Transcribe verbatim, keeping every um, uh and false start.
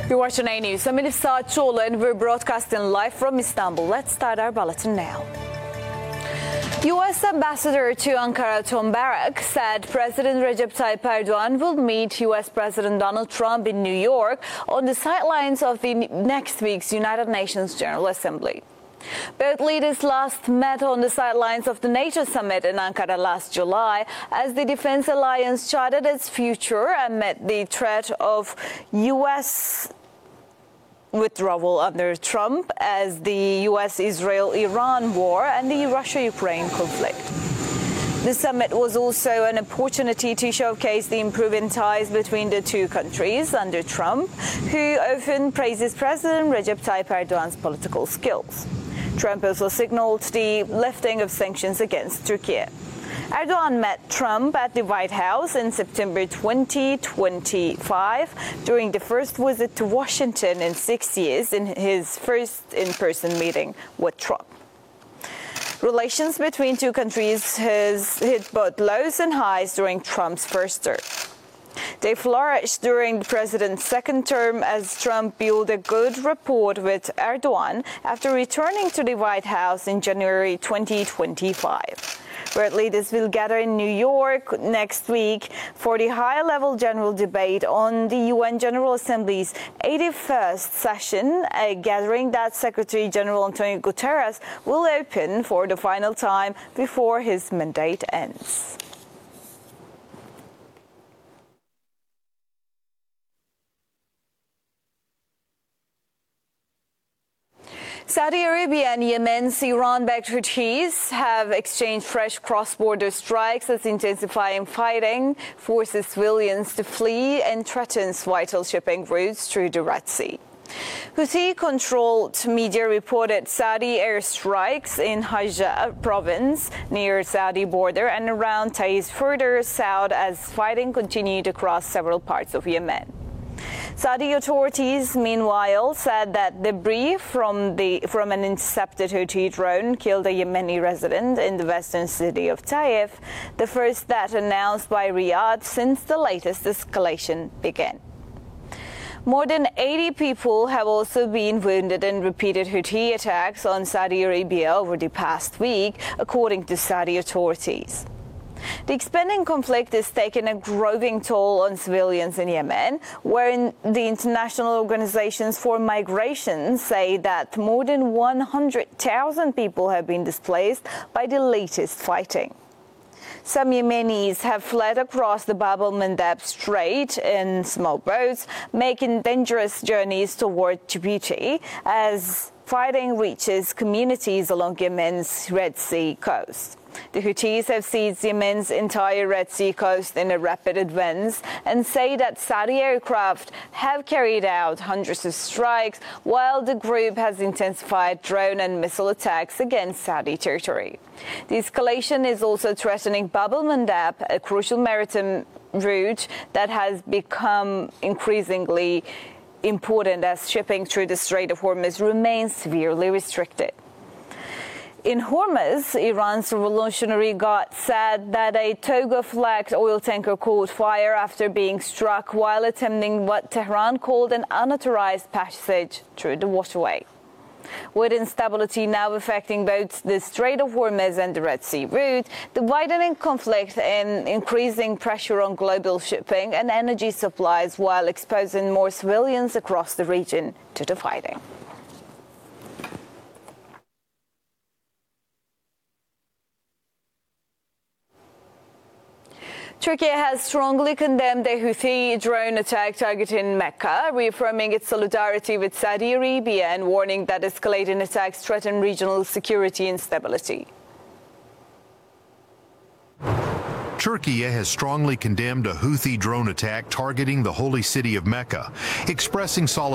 You're watching A News. I'm Elif Chola and we're broadcasting live from Istanbul. Let's start our bulletin now. U S Ambassador to Ankara Tom Barak said President Recep Tayyip Erdogan will meet U S President Donald Trump in New York on the sidelines of the next week's United Nations General Assembly. Both leaders last met on the sidelines of the NATO summit in Ankara last July as the defense alliance charted its future amid the threat of U S withdrawal under Trump as the U S Israel Iran war and the Russia-Ukraine conflict. The summit was also an opportunity to showcase the improving ties between the two countries under Trump, who often praises President Recep Tayyip Erdogan's political skills. Trump also signaled the lifting of sanctions against Turkey. Erdogan met Trump at the White House in September twenty twenty-five during the first visit to Washington in six years in his first in-person meeting with Trump. Relations between two countries has hit both lows and highs during Trump's first term. They flourished during the president's second term as Trump built a good rapport with Erdogan after returning to the White House in January twenty twenty-five. World leaders will gather in New York next week for the high-level general debate on the U N General Assembly's eighty-first session, a gathering that Secretary General Antonio Guterres will open for the final time before his mandate ends. Saudi Arabia and Yemen's Iran-backed Houthis have exchanged fresh cross-border strikes as intensifying fighting forces civilians to flee and threatens vital shipping routes through the Red Sea. Houthi-controlled media reported Saudi airstrikes in Hajjah province near Saudi border and around Taiz further south as fighting continued across several parts of Yemen. Saudi authorities, meanwhile, said that debris from the from an intercepted Houthi drone killed a Yemeni resident in the western city of Taif, the first that announced by Riyadh since the latest escalation began. More than eighty people have also been wounded in repeated Houthi attacks on Saudi Arabia over the past week, according to Saudi authorities. The expanding conflict is taking a growing toll on civilians in Yemen, where the international organizations for migration say that more than one hundred thousand people have been displaced by the latest fighting. Some Yemenis have fled across the Bab el-Mandeb Strait in small boats, making dangerous journeys toward Djibouti as fighting reaches communities along Yemen's Red Sea coast. The Houthis have seized Yemen's entire Red Sea coast in a rapid advance and say that Saudi aircraft have carried out hundreds of strikes, while the group has intensified drone and missile attacks against Saudi territory. The escalation is also threatening Bab el-Mandeb, a crucial maritime route that has become increasingly important as shipping through the Strait of Hormuz remains severely restricted. In Hormuz, Iran's Revolutionary Guard said that a Togo-flagged oil tanker caught fire after being struck while attempting what Tehran called an unauthorized passage through the waterway. With instability now affecting both the Strait of Hormuz and the Red Sea route, the widening conflict and increasing pressure on global shipping and energy supplies while exposing more civilians across the region to the fighting. Turkey has strongly condemned a Houthi drone attack targeting Mecca, reaffirming its solidarity with Saudi Arabia and warning that escalating attacks threaten regional security and stability. Turkey has strongly condemned a Houthi drone attack targeting the holy city of Mecca, expressing solidarity